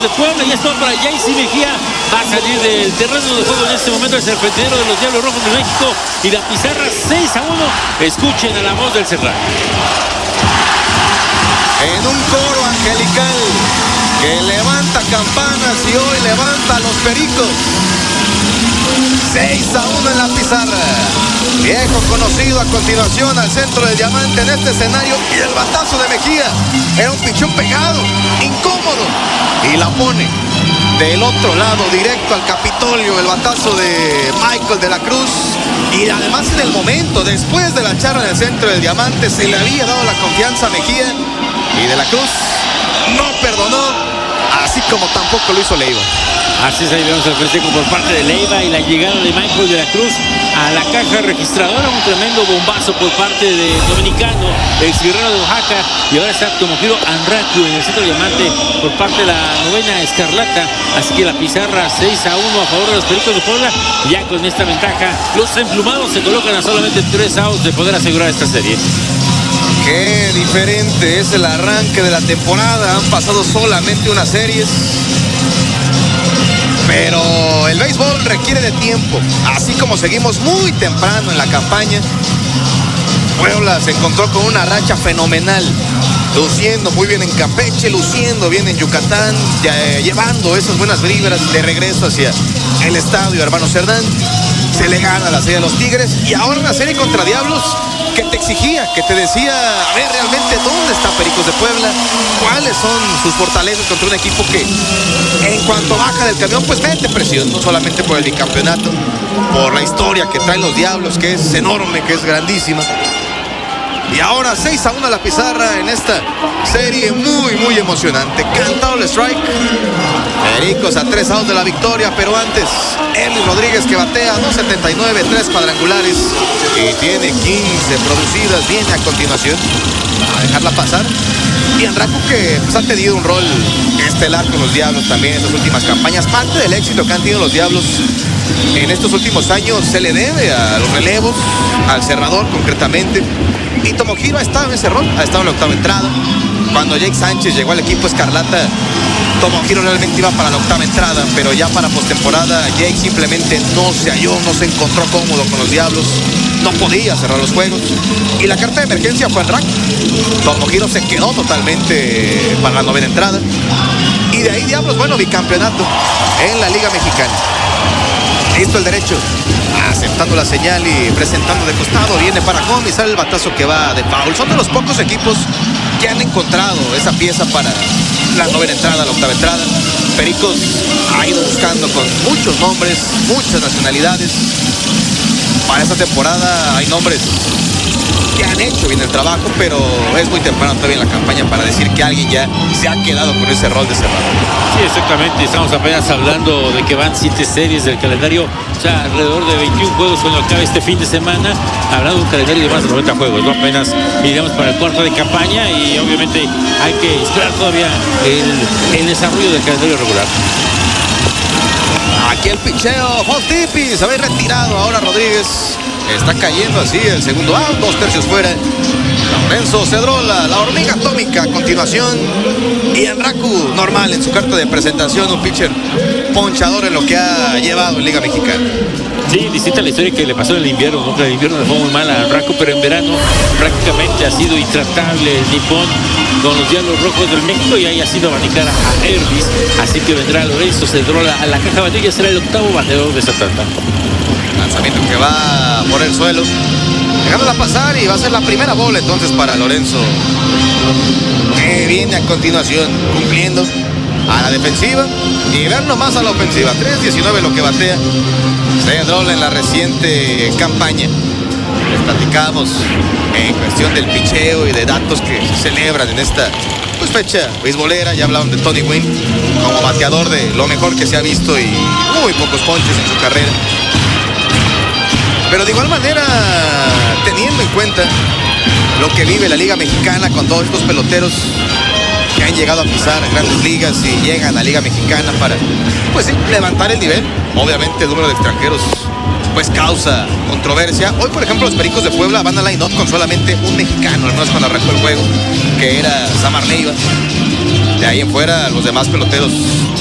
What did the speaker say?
de Puebla. Ya está para Jaycee Mejía. Va a salir del terreno de juego en este momento el serpentinero de los Diablos Rojos de México. Y la pizarra 6-1. Escuchen a la voz del Serrano. En un coro angelical que levanta campanas y hoy levanta a los Pericos. 6-1 en la pizarra. Viejo conocido a continuación al centro del diamante en este escenario. Y el batazo de Mejía era un pichón pegado, incómodo. Y la pone del otro lado, directo al Capitolio. El batazo de Michael de la Cruz. Y además en el momento, después de la charla en el centro del diamante, se le había dado la confianza a Mejía. Y de la Cruz no perdonó, así como tampoco lo hizo Leiva. Así es, ahí vemos el festejo por parte de Leiva y la llegada de Michael de la Cruz a la caja registradora. Un tremendo bombazo por parte de Dominicano, ex guerrero de Oaxaca. Y ahora está Tomohiro Anraku en el centro diamante por parte de la novena Escarlata. Así que la pizarra 6-1 a favor de los Pericos de Puebla. Ya con esta ventaja, los emplumados se colocan a solamente 3 outs de poder asegurar esta serie. Qué diferente es el arranque de la temporada. Han pasado solamente unas series. Pero el béisbol requiere de tiempo. Así como seguimos muy temprano en la campaña, Puebla se encontró con una racha fenomenal. Luciendo muy bien en Campeche, luciendo bien en Yucatán, llevando esas buenas vibras de regreso hacia el estadio Hermano Cerdán. Se le gana la serie a los Tigres y ahora una serie contra Diablos que te exigía, que te decía, a ver realmente dónde está Pericos de Puebla, cuáles son sus fortalezas contra un equipo que en cuanto baja del camión pues mete presión, no solamente por el bicampeonato, por la historia que traen los Diablos, que es enorme, que es grandísima. Y ahora 6-1 a la pizarra en esta serie muy emocionante. Cantado el strike. Pericos a 3 outs de la victoria, pero antes Erly Rodríguez que batea 2.79, 3 cuadrangulares y tiene 15 producidas. Viene a continuación a dejarla pasar. Y Anraku que pues, ha tenido un rol estelar con los Diablos también en estas últimas campañas. Parte del éxito que han tenido los Diablos en estos últimos años se le debe a los relevos, al cerrador concretamente. Y Tomohiro ha estado en ese rol, ha estado en la octava entrada. Cuando Jake Sánchez llegó al equipo Escarlata, Tomohiro realmente iba para la octava entrada, pero ya para postemporada Jake simplemente no se halló, no se encontró cómodo con los Diablos, no podía cerrar los juegos. Y la carta de emergencia fue Anraku. Tomohiro se quedó totalmente para la novena entrada. Y de ahí Diablos, bueno, bicampeonato en la Liga Mexicana. Listo el derecho, aceptando la señal y presentando de costado, viene para home y sale el batazo que va de foul. Son de los pocos equipos que han encontrado esa pieza para la novena entrada, la octava entrada. Pericos ha ido buscando con muchos nombres, muchas nacionalidades. Para esta temporada hay nombres que han hecho bien el trabajo, pero es muy temprano todavía en la campaña para decir que alguien ya se ha quedado con ese rol de cerrador. Sí, exactamente, estamos apenas hablando de que van 7 series del calendario, o sea, alrededor de 21 juegos cuando acabe este fin de semana, hablando de un calendario de más de 90 juegos, ¿no? Apenas iremos para el cuarto de campaña y obviamente hay que esperar todavía el desarrollo del calendario regular. Aquí el picheo, Fontipi, se había retirado ahora Rodríguez. Está cayendo así el segundo out, 2/3 fuera. Lorenzo Cedrola, la hormiga atómica a continuación. Y Anraku, normal en su carta de presentación, un pitcher ponchador en lo que ha llevado en Liga Mexicana. Sí, distinta la historia que le pasó en el invierno, ¿no? Que el invierno le fue muy mal a Anraku, pero en verano prácticamente ha sido intratable el nipón con los Diablos Rojos del México y ahí ha sido abanicar a Elvis. Así que vendrá Lorenzo Cedrola a la caja batilla, será el octavo bateador de esta tanda. Lanzamiento que va por el suelo, dejándola pasar y va a ser la primera bola entonces para Lorenzo, que viene a continuación cumpliendo a la defensiva y ver nomás a la ofensiva. 3.19 lo que batea Cedrola en la reciente campaña. Les platicamos en cuestión del picheo y de datos que se celebran en esta fecha beisbolera. Ya hablaban de Tony Gwynn como bateador de lo mejor que se ha visto y muy pocos ponches en su carrera. Pero de igual manera, teniendo en cuenta lo que vive la Liga Mexicana con todos estos peloteros que han llegado a pisar grandes ligas y llegan a la Liga Mexicana para, pues sí, levantar el nivel. Obviamente el número de extranjeros pues causa controversia. Hoy, por ejemplo, los Pericos de Puebla van a line-up con solamente un mexicano, al menos cuando arrancó el juego, que era Samar Leiva. De ahí en fuera, los demás peloteros